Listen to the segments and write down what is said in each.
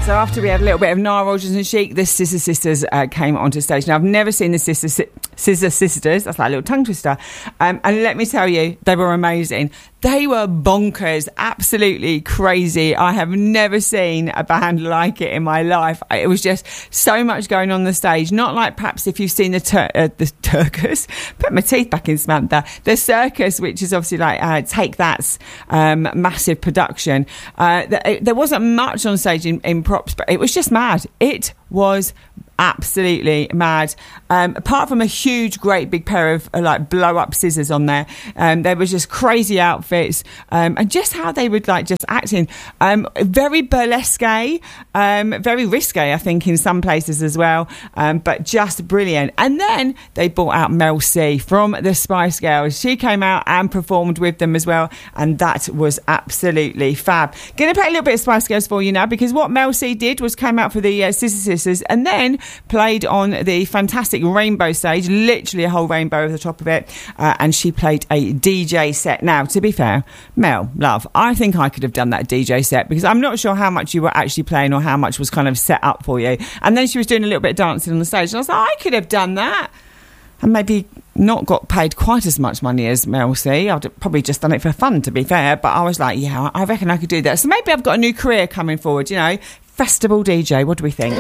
So after we had a little bit of Nile Rodgers and Chic, the Scissor Sisters came onto stage. Now, I've never seen the Scissor Sisters. That's like a little tongue twister. And let me tell you, they were amazing. They were bonkers, absolutely crazy. I have never seen a band like it in my life. It was just so much going on the stage. Not like perhaps if you've seen the Circus. Put my teeth back in, Samantha. The Circus, which is obviously like Take That's massive production. There wasn't much on stage in props, but it was just mad. It was absolutely mad. Apart from a huge, great big pair of like blow up scissors on there, there was just crazy outfits, and just how they would like just acting, very burlesque, very risque, I think, in some places as well, but just brilliant. And then they brought out Mel C from the Spice Girls. She came out and performed with them as well, and that was absolutely fab. Gonna play a little bit of Spice Girls for you now, because what Mel C did was came out for the Scissor Sisters and then played on the fantastic rainbow stage, literally a whole rainbow over the top of it, and she played a DJ set. Now, to be fair, Mel, love, I think I could have done that DJ set, because I'm not sure how much you were actually playing or how much was kind of set up for you. And then she was doing a little bit of dancing on the stage, and I was like, I could have done that, and maybe not got paid quite as much money as Mel C. I'd probably just done it for fun, to be fair, but I was like, yeah, I reckon I could do that. So maybe I've got a new career coming forward, you know, festival DJ. What do we think?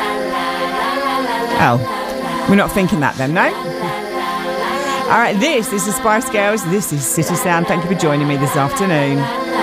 Oh, we're not thinking that then, no? All right, this is the Spice Girls. This is City Sound. Thank you for joining me this afternoon.